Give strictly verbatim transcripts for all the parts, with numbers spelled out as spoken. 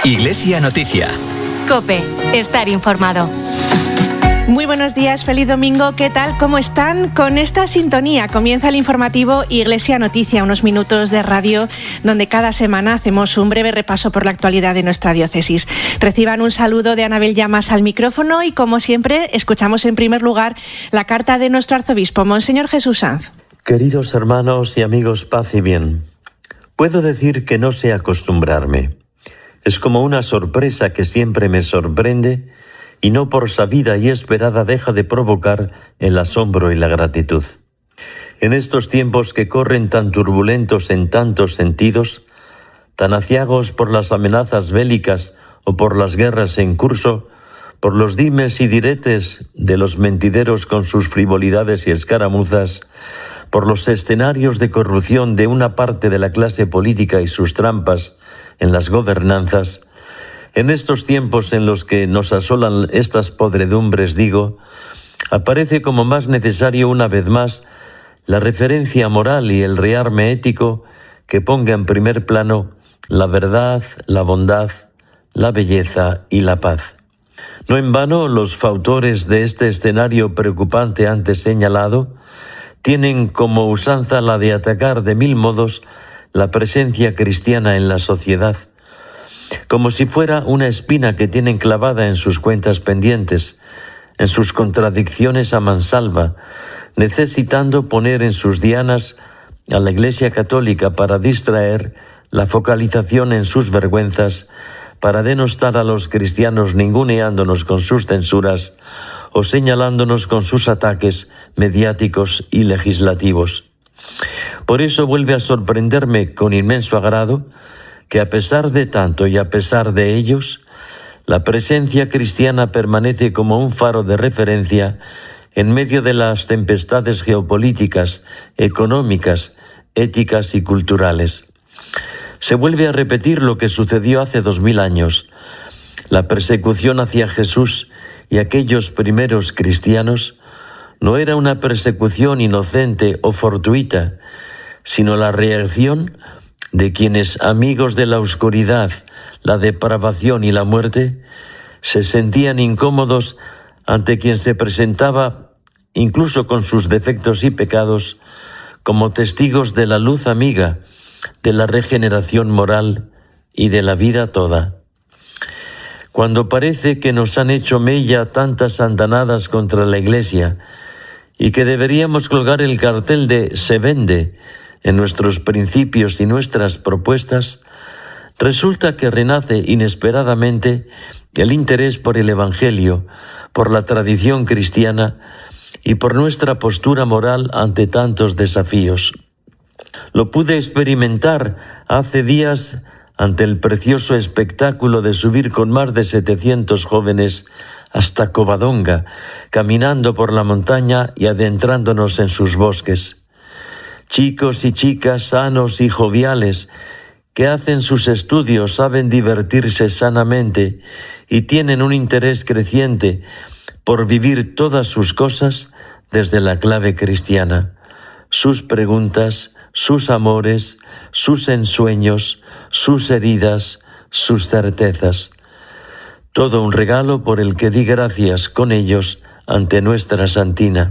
Iglesia Noticia. COPE. Estar informado. Muy buenos días, feliz domingo. ¿Qué tal? ¿Cómo están? Con esta sintonía comienza el informativo Iglesia Noticia, unos minutos de radio donde cada semana hacemos un breve repaso por la actualidad de nuestra diócesis. Reciban un saludo de Anabel Llamas al micrófono y, como siempre, escuchamos en primer lugar la carta de nuestro arzobispo, Monseñor Jesús Sanz. Queridos hermanos y amigos, paz y bien. Puedo decir que no sé acostumbrarme. Es como una sorpresa que siempre me sorprende y no por sabida y esperada deja de provocar el asombro y la gratitud. En estos tiempos que corren tan turbulentos en tantos sentidos, tan aciagos por las amenazas bélicas o por las guerras en curso, por los dimes y diretes de los mentideros con sus frivolidades y escaramuzas, por los escenarios de corrupción de una parte de la clase política y sus trampas en las gobernanzas, en estos tiempos en los que nos asolan estas podredumbres, digo, aparece como más necesario una vez más la referencia moral y el rearme ético que ponga en primer plano la verdad, la bondad, la belleza y la paz. No en vano los fautores de este escenario preocupante antes señalado tienen como usanza la de atacar de mil modos la presencia cristiana en la sociedad, como si fuera una espina que tienen clavada en sus cuentas pendientes, en sus contradicciones a mansalva, necesitando poner en sus dianas a la Iglesia Católica para distraer la focalización en sus vergüenzas, para denostar a los cristianos ninguneándonos con sus censuras o señalándonos con sus ataques mediáticos y legislativos. Por eso vuelve a sorprenderme con inmenso agrado que a pesar de tanto y a pesar de ellos, la presencia cristiana permanece como un faro de referencia en medio de las tempestades geopolíticas, económicas, éticas y culturales. Se vuelve a repetir lo que sucedió hace dos mil años. La persecución hacia Jesús y aquellos primeros cristianos no era una persecución inocente o fortuita, sino la reacción de quienes, amigos de la oscuridad, la depravación y la muerte, se sentían incómodos ante quien se presentaba, incluso con sus defectos y pecados, como testigos de la luz amiga, de la regeneración moral y de la vida toda. Cuando parece que nos han hecho mella tantas andanadas contra la Iglesia y que deberíamos colgar el cartel de «Se vende» en nuestros principios y nuestras propuestas, resulta que renace inesperadamente el interés por el Evangelio, por la tradición cristiana y por nuestra postura moral ante tantos desafíos. Lo pude experimentar hace días ante el precioso espectáculo de subir con más de setecientos jóvenes hasta Covadonga, caminando por la montaña y adentrándonos en sus bosques. Chicos y chicas sanos y joviales que hacen sus estudios, saben divertirse sanamente y tienen un interés creciente por vivir todas sus cosas desde la clave cristiana, sus preguntas, sus amores, sus ensueños, sus heridas, sus certezas. Todo un regalo por el que di gracias con ellos ante nuestra Santina.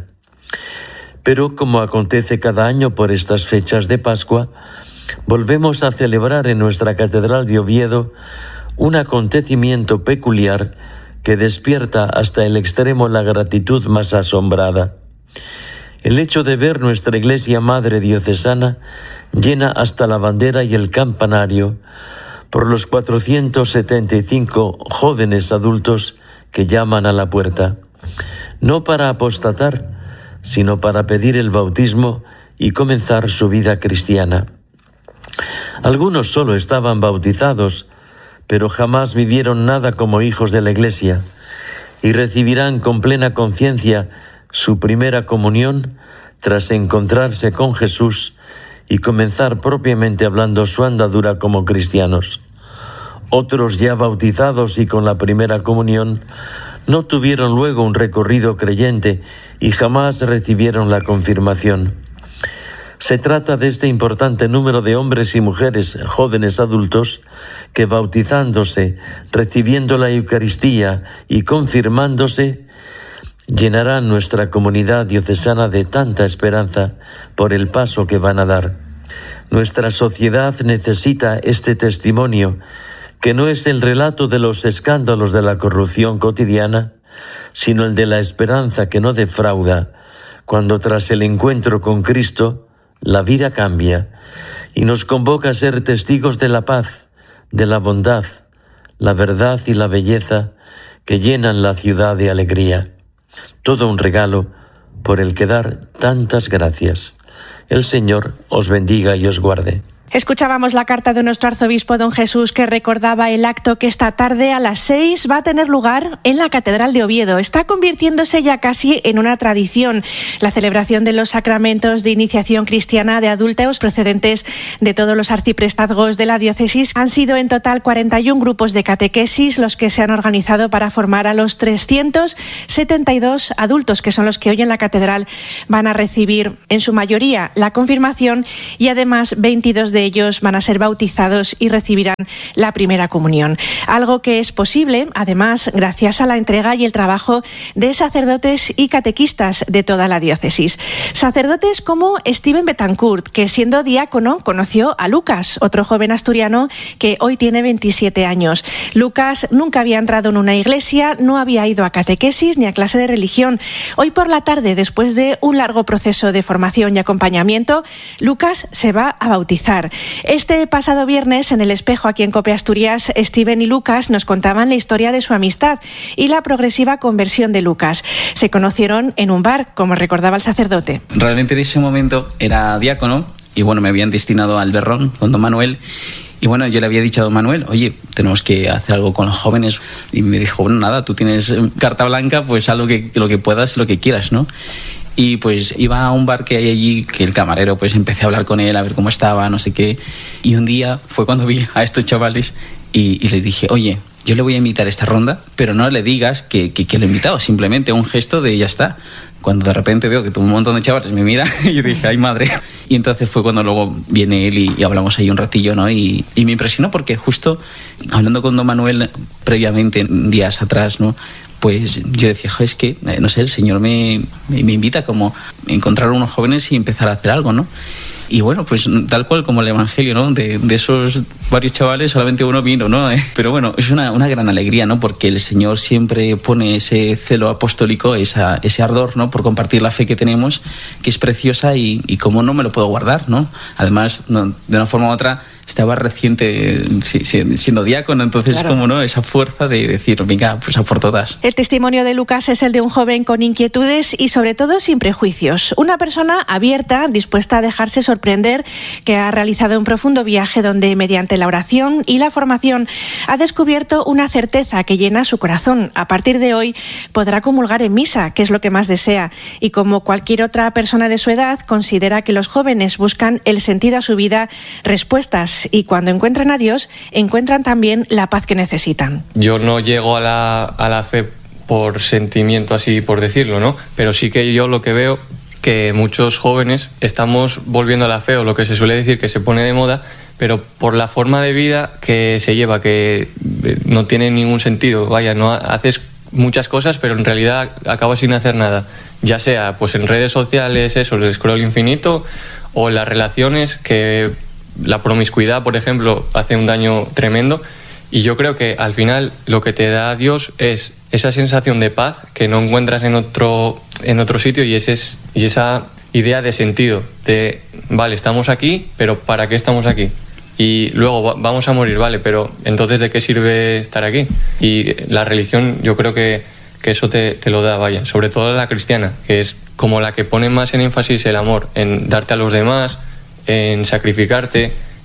Pero, como acontece cada año por estas fechas de Pascua, volvemos a celebrar en nuestra Catedral de Oviedo un acontecimiento peculiar que despierta hasta el extremo la gratitud más asombrada. El hecho de ver nuestra Iglesia Madre Diocesana llena hasta la bandera y el campanario por los cuatrocientos setenta y cinco jóvenes adultos que llaman a la puerta, no para apostatar, sino para pedir el bautismo y comenzar su vida cristiana. Algunos solo estaban bautizados, pero jamás vivieron nada como hijos de la Iglesia, y recibirán con plena conciencia su primera comunión tras encontrarse con Jesús y comenzar propiamente hablando su andadura como cristianos. Otros ya bautizados y con la primera comunión no tuvieron luego un recorrido creyente y jamás recibieron la confirmación. Se trata de este importante número de hombres y mujeres, jóvenes adultos, que bautizándose, recibiendo la Eucaristía y confirmándose, llenarán nuestra comunidad diocesana de tanta esperanza por el paso que van a dar. Nuestra sociedad necesita este testimonio, que no es el relato de los escándalos de la corrupción cotidiana, sino el de la esperanza que no defrauda, cuando tras el encuentro con Cristo, la vida cambia y nos convoca a ser testigos de la paz, de la bondad, la verdad y la belleza que llenan la ciudad de alegría. Todo un regalo por el que dar tantas gracias. El Señor os bendiga y os guarde. Escuchábamos la carta de nuestro arzobispo don Jesús, que recordaba el acto que esta tarde a las seis va a tener lugar en la Catedral de Oviedo. Está convirtiéndose ya casi en una tradición la celebración de los sacramentos de iniciación cristiana de adúlteros procedentes de todos los arciprestazgos de la diócesis. Han sido en total cuarenta y un grupos de catequesis los que se han organizado para formar a los trescientos setenta y dos adultos, que son los que hoy en la Catedral van a recibir en su mayoría la confirmación, y además veintidós de ellos van a ser bautizados y recibirán la primera comunión. Algo que es posible, además, gracias a la entrega y el trabajo de sacerdotes y catequistas de toda la diócesis. Sacerdotes como Steven Betancourt, que siendo diácono conoció a Lucas, otro joven asturiano que hoy tiene veintisiete años. Lucas nunca había entrado en una iglesia, no había ido a catequesis ni a clase de religión. Hoy por la tarde, después de un largo proceso de formación y acompañamiento, Lucas se va a bautizar. Este pasado viernes, en El Espejo, aquí en COPE Asturias, Steven y Lucas nos contaban la historia de su amistad y la progresiva conversión de Lucas. Se conocieron en un bar, como recordaba el sacerdote. Realmente en ese momento era diácono y bueno, me habían destinado al Berrón con don Manuel. Y bueno, yo le había dicho a don Manuel, oye, tenemos que hacer algo con los jóvenes. Y me dijo, bueno, nada, tú tienes carta blanca, pues haz lo que, lo que puedas, lo que quieras, ¿no? Y pues iba a un bar que hay allí, que el camarero, pues empecé a hablar con él, a ver cómo estaba, no sé qué. Y un día fue cuando vi a estos chavales y, y les dije, oye, yo le voy a invitar a esta ronda, pero no le digas que, que, que lo he invitado, simplemente un gesto de ya está. Cuando de repente veo que un montón de chavales me miran, y yo dije, ay madre. Y entonces fue cuando luego viene él y, y hablamos ahí un ratillo, ¿no? Y, y me impresionó porque justo hablando con don Manuel previamente, días atrás, ¿no? Pues yo decía, es que, no sé, el Señor me, me, me invita como a encontrar unos jóvenes y empezar a hacer algo, ¿no? Y bueno, pues tal cual como el Evangelio, ¿no? De, de esos varios chavales solamente uno vino, ¿no? Pero bueno, es una, una gran alegría, ¿no? Porque el Señor siempre pone ese celo apostólico, esa, ese ardor, ¿no? Por compartir la fe que tenemos, que es preciosa y, y cómo no me lo puedo guardar, ¿no? Además, no, de una forma u otra, estaba reciente siendo diácono, entonces claro, como no, esa fuerza de decir, venga, pues a por todas. El testimonio de Lucas es el de un joven con inquietudes y sobre todo sin prejuicios. Una persona abierta, dispuesta a dejarse sorprender, que ha realizado un profundo viaje donde mediante la oración y la formación ha descubierto una certeza que llena su corazón. A partir de hoy podrá comulgar en misa, que es lo que más desea, y como cualquier otra persona de su edad considera que los jóvenes buscan el sentido a su vida, respuestas, y cuando encuentran a Dios, encuentran también la paz que necesitan. Yo no llego a la, a la fe por sentimiento, así por decirlo, ¿no? Pero sí que yo lo que veo que muchos jóvenes estamos volviendo a la fe, o lo que se suele decir que se pone de moda, pero por la forma de vida que se lleva, que no tiene ningún sentido. Vaya, no haces muchas cosas, pero en realidad acabas sin hacer nada. Ya sea pues en redes sociales, eso, el scroll infinito, o las relaciones que... La promiscuidad, por ejemplo, hace un daño tremendo, y yo creo que al final lo que te da Dios es esa sensación de paz que no encuentras en otro, en otro sitio, y, ese es, y esa idea de sentido, de, vale, estamos aquí, pero ¿para qué estamos aquí? Y luego vamos a morir, vale, pero entonces ¿de qué sirve estar aquí? Y la religión yo creo que, que eso te, te lo da, vaya, sobre todo la cristiana, que es como la que pone más en énfasis el amor, en darte a los demás, en sacrificarte,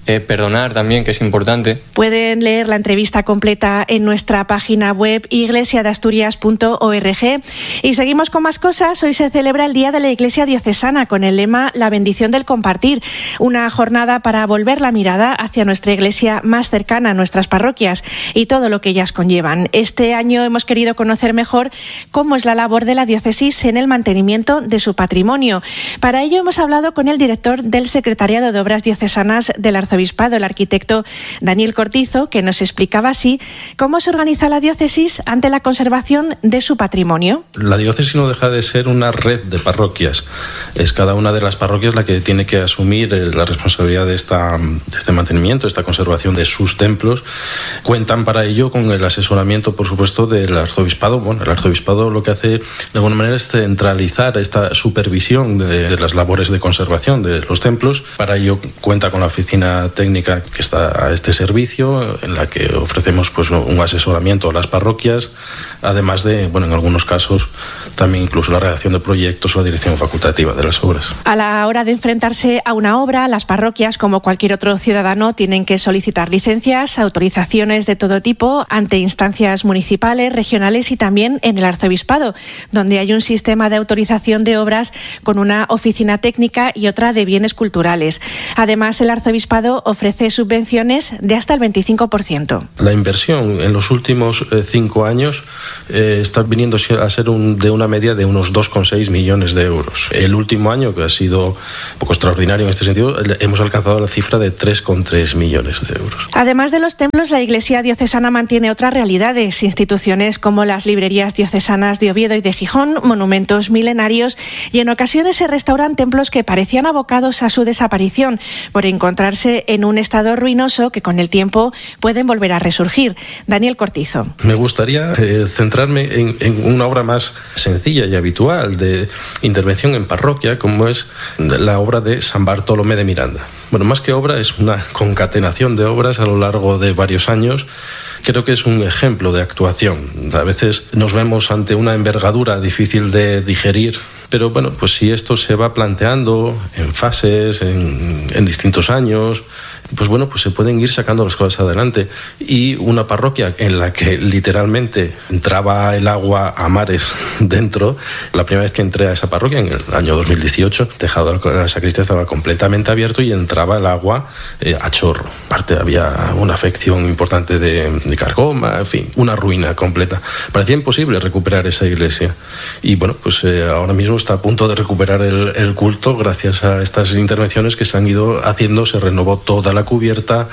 eh, perdonar también, que es importante. Pueden leer la entrevista completa en nuestra página web iglesia de asturias punto org. Y seguimos con más cosas. Hoy se celebra el Día de la Iglesia Diocesana con el lema La bendición del compartir, una jornada para volver la mirada hacia nuestra iglesia más cercana a nuestras parroquias y todo lo que ellas conllevan. Este año hemos querido conocer mejor cómo es la labor de la diócesis en el mantenimiento de su patrimonio. Para ello hemos hablado con el director del Secretariado de Obras Diocesanas del Arzobispado, el arquitecto Daniel Cortizo, que nos explicaba así cómo se organiza la diócesis ante la conservación de su patrimonio. La diócesis no deja de ser una red de parroquias. Es cada una de las parroquias la que tiene que asumir la responsabilidad de, esta, de este mantenimiento, esta conservación de sus templos. Cuentan para ello con el asesoramiento, por supuesto, del arzobispado. Bueno, el arzobispado lo que hace de alguna manera es centralizar esta supervisión de, de las labores de conservación de los templos. Para ello cuenta con la oficina técnica que está a este servicio, en la que ofrecemos pues un asesoramiento a las parroquias, además de, bueno, en algunos casos también incluso la redacción de proyectos o la dirección facultativa de las obras. A la hora de enfrentarse a una obra, las parroquias, como cualquier otro ciudadano, tienen que solicitar licencias, autorizaciones de todo tipo ante instancias municipales, regionales y también en el arzobispado, donde hay un sistema de autorización de obras con una oficina técnica y otra de bienes culturales. Además, el arzobispado ofrece subvenciones de hasta el veinticinco por ciento. La inversión en los últimos eh, cinco años eh, está viniendo a ser un, de una media de unos dos coma seis millones de euros. El último año, que ha sido un poco extraordinario en este sentido, hemos alcanzado la cifra de tres coma tres millones de euros. Además de los templos, la Iglesia diocesana mantiene otras realidades, instituciones como las librerías diocesanas de Oviedo y de Gijón, monumentos milenarios, y en ocasiones se restauran templos que parecían abocados a su desaparición por encontrarse en un estado ruinoso que con el tiempo pueden volver a resurgir. Daniel Cortizo. Me gustaría eh, centrarme en, en una obra más sencilla y habitual de intervención en parroquia, como es la obra de San Bartolomé de Miranda. Bueno, más que obra, es una concatenación de obras a lo largo de varios años. Creo que es un ejemplo de actuación. A veces nos vemos ante una envergadura difícil de digerir, pero bueno, pues si esto se va planteando en fases, en, en distintos años, pues bueno, pues se pueden ir sacando las cosas adelante. Y una parroquia en la que literalmente entraba el agua a mares dentro, la primera vez que entré a esa parroquia, en el año dos mil dieciocho, el tejado de la sacristía estaba completamente abierto y entraba el agua eh, a chorro. Aparte había una afección importante de, de carcoma, en fin, una ruina completa. Parecía imposible recuperar esa iglesia. Y bueno, pues eh, ahora mismo está a punto de recuperar el, el culto gracias a estas intervenciones que se han ido haciendo. Se renovó toda la cubierta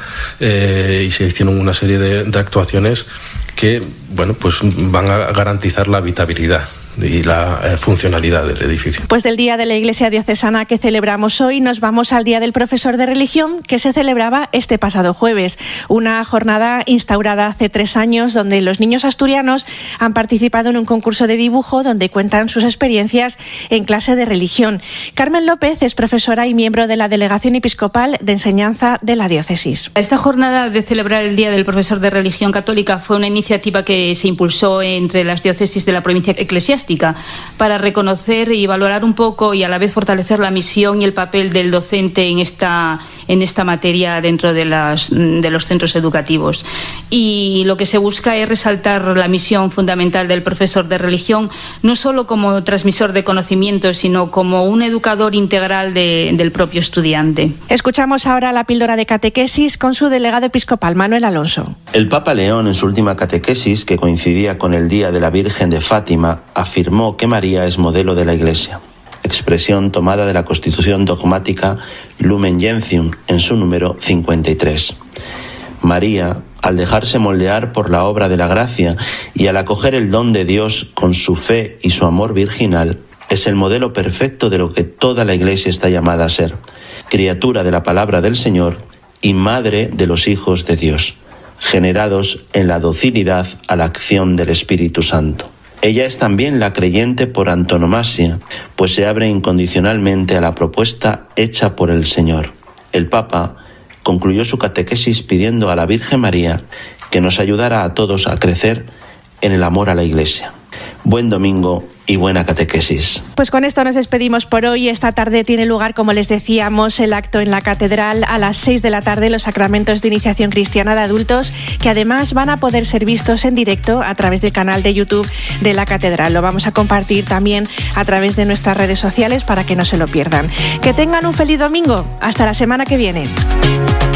eh, y se hicieron una serie de, de actuaciones que, bueno, pues van a garantizar la habitabilidad y la eh, funcionalidad del edificio. Pues del Día de la Iglesia Diocesana que celebramos hoy, nos vamos al Día del Profesor de Religión, que se celebraba este pasado jueves. Una jornada instaurada hace tres años donde los niños asturianos han participado en un concurso de dibujo donde cuentan sus experiencias en clase de religión. Carmen López es profesora y miembro de la Delegación Episcopal de Enseñanza de la Diócesis. Esta jornada de celebrar el Día del Profesor de Religión Católica fue una iniciativa que se impulsó entre las diócesis de la provincia eclesiástica para reconocer y valorar un poco y a la vez fortalecer la misión y el papel del docente en esta, en esta materia dentro de, las, de los centros educativos. Y lo que se busca es resaltar la misión fundamental del profesor de religión, no solo como transmisor de conocimientos, sino como un educador integral de, del propio estudiante. Escuchamos ahora la píldora de catequesis con su delegado episcopal, Manuel Alonso. El Papa León, en su última catequesis, que coincidía con el Día de la Virgen de Fátima, afirmó que María es modelo de la Iglesia, expresión tomada de la Constitución dogmática Lumen Gentium en su número cincuenta y tres. María, al dejarse moldear por la obra de la gracia y al acoger el don de Dios con su fe y su amor virginal, es el modelo perfecto de lo que toda la Iglesia está llamada a ser, criatura de la palabra del Señor y madre de los hijos de Dios, generados en la docilidad a la acción del Espíritu Santo. Ella es también la creyente por antonomasia, pues se abre incondicionalmente a la propuesta hecha por el Señor. El Papa concluyó su catequesis pidiendo a la Virgen María que nos ayudara a todos a crecer en el amor a la Iglesia. Buen domingo y buena catequesis. Pues con esto nos despedimos por hoy. Esta tarde tiene lugar, como les decíamos, el acto en la catedral a las seis de la tarde, los sacramentos de iniciación cristiana de adultos, que además van a poder ser vistos en directo a través del canal de YouTube de la catedral. Lo vamos a compartir también a través de nuestras redes sociales para que no se lo pierdan. Que tengan un feliz domingo. Hasta la semana que viene.